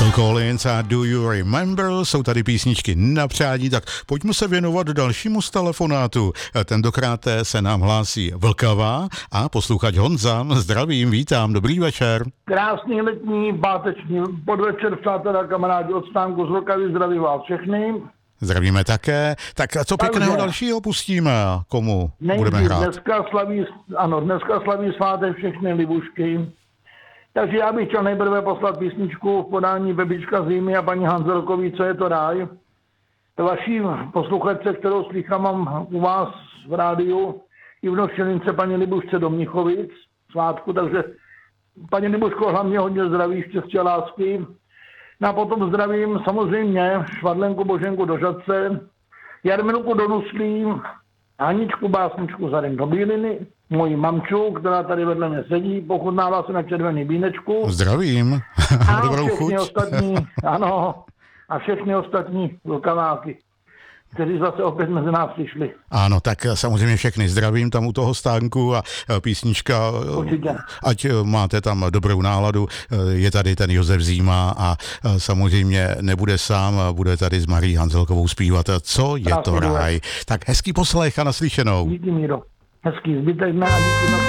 Phil Collins a Do You Remember, jsou tady písničky na přání, tak pojďme se věnovat dalšímu z telefonátu. Tentokrát se nám hlásí Vlkava a posluchač Honza. Zdravím, vítám, dobrý večer. Krásný letní páteční podvečer, přátelé a kamarádi od stánku z Vlkavy, zdravím vás všechny. Zdravíme také. Tak a co pěkného dalšího pustíme? Komu budeme hrát? Dneska slaví svátek všechny Libušky. Takže já bych chtěl nejprve poslat písničku v podání Bebička Zimy a paní Hanzelkový, Co je to ráj. Vaší posluchačce, kterou slychám mám u vás v rádiu, i v Novšelince paní Libušce do Mnichovic svátku, takže paní Libuško, hlavně hodně zdraví, štěstí a lásky. No a potom zdravím samozřejmě Švadlenku Boženku do Žadce, Jarmilku do Nuslí, Haničku Básničku Zaren do Bíliny, moji mamču, která tady vedle mě sedí, pochutnává se na červený vínečku. Zdravím. A Dobrou chuť. Všechny ostatní vlkaváky, kteří zase opět mezi nás přišli. Ano, tak samozřejmě všechny zdravím tam u toho stánku a písnička, určitě. Ať máte tam dobrou náladu, je tady ten Josef Zima a samozřejmě nebude sám, bude tady s Marí Hanzelkovou zpívat Co je to ráj. Tak hezký poslech a naslyšenou. Díky, Míro. Hezký zbytek dne a díky.